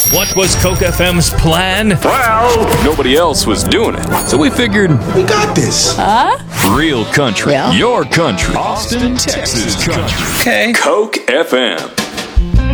What was Coke FM's plan? Well, nobody else was doing it. So we figured, we got this. Real country. Yeah. Your country. Austin, Texas country. Okay. Coke FM.